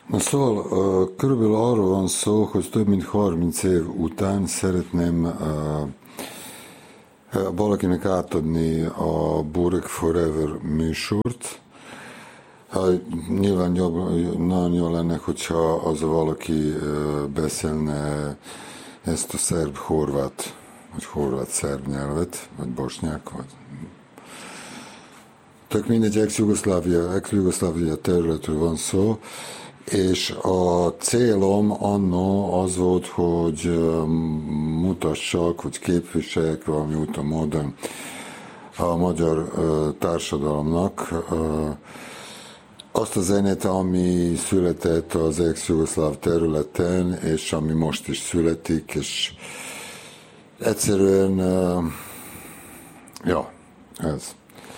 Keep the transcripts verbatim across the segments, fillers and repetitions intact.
Na szóval körülbelül arról van szó, hogy több mint harminc év után szeretném valakinek átadni a Burek Forever műsort. Nyilván jobb, nagyon jó lenne, hogyha az a valaki beszélne ezt a szerb-horvát, vagy horvát-szerb nyelvet, vagy bosnyák, vagy tök mindegy, ex-Jugoszlávia, ex-Jugoszlávia területről van szó, és a célom annó az volt, hogy mutassak, hogy képviseljek valami úton módon a magyar társadalomnak azt a zenét, ami született az ex-jugoszláv területen, és ami most is születik, és egyszerűen, ja, ez.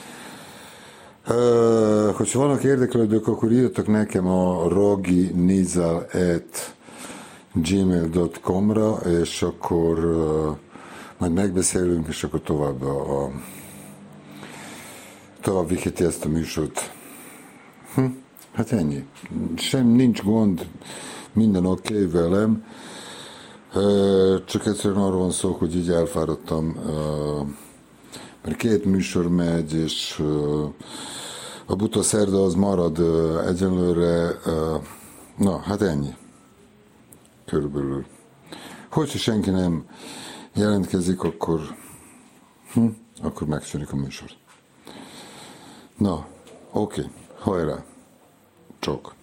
Uh, hogyha vannak érdeklődők, akkor írjatok nekem a roginizal at gmail dot com-ra, és akkor uh, majd megbeszélünk, és akkor tovább a, a tovább viheti ezt a műsort. Hm? Hát ennyi. Sem nincs gond, minden oké okay velem. Uh, csak egyszerűen arról van szó, hogy így elfáradtam, uh, mert két műsor megy, és uh, a buta szerda az marad uh, egyenlőre. Uh, na, hát ennyi. Körülbelül. Hogyha senki nem jelentkezik, akkor, hm, akkor megszűnik a műsor. Na, oké, okay. Hajrá. Csók.